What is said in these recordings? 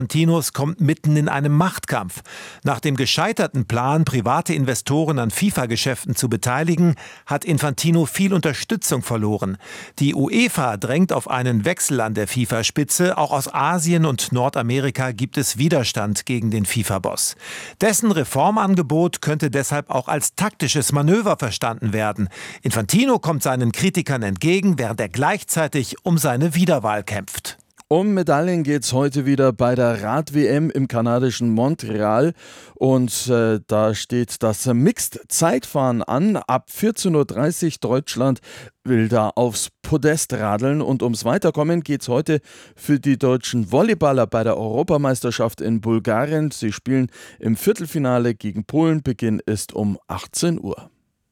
Infantinos kommt mitten in einem Machtkampf. Nach dem gescheiterten Plan, private Investoren an FIFA-Geschäften zu beteiligen, hat Infantino viel Unterstützung verloren. Die UEFA drängt auf einen Wechsel an der FIFA-Spitze. Auch aus Asien und Nordamerika gibt es Widerstand gegen den FIFA-Boss. Dessen Reformangebot könnte deshalb auch als taktisches Manöver verstanden werden. Infantino kommt seinen Kritikern entgegen, während er gleichzeitig um seine Wiederwahl kämpft. Um Medaillen geht es heute wieder bei der Rad-WM im kanadischen Montreal. Und da steht das Mixed-Zeitfahren an. Ab 14.30 Uhr Deutschland will da aufs Podest radeln. Und ums Weiterkommen geht es heute für die deutschen Volleyballer bei der Europameisterschaft in Bulgarien. Sie spielen im Viertelfinale gegen Polen. Beginn ist um 18 Uhr.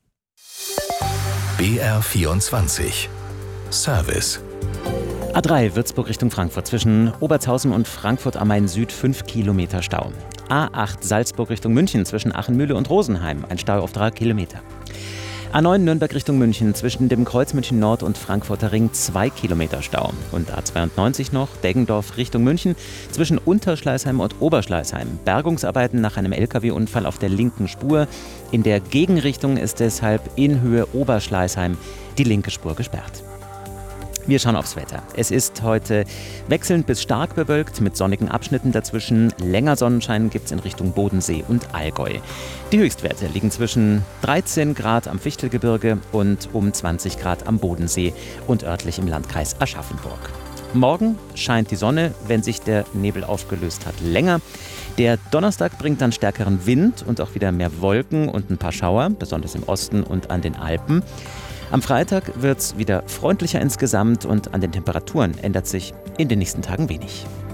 BR24 Service. A3 Würzburg Richtung Frankfurt zwischen Obertshausen und Frankfurt am Main Süd 5 Kilometer Stau. A8 Salzburg Richtung München zwischen Achenmühle und Rosenheim ein Stau auf 3 Kilometer. A9 Nürnberg Richtung München zwischen dem Kreuz München Nord und Frankfurter Ring 2 Kilometer Stau. Und A92 noch Deggendorf Richtung München zwischen Unterschleißheim und Oberschleißheim. Bergungsarbeiten nach einem LKW-Unfall auf der linken Spur. In der Gegenrichtung ist deshalb in Höhe Oberschleißheim die linke Spur gesperrt. Wir schauen aufs Wetter. Es ist heute wechselnd bis stark bewölkt mit sonnigen Abschnitten dazwischen. Länger Sonnenschein gibt es in Richtung Bodensee und Allgäu. Die Höchstwerte liegen zwischen 13 Grad am Fichtelgebirge und um 20 Grad am Bodensee und örtlich im Landkreis Aschaffenburg. Morgen scheint die Sonne, wenn sich der Nebel aufgelöst hat, länger. Der Donnerstag bringt dann stärkeren Wind und auch wieder mehr Wolken und ein paar Schauer, besonders im Osten und an den Alpen. Am Freitag wird es wieder freundlicher insgesamt und an den Temperaturen ändert sich in den nächsten Tagen wenig.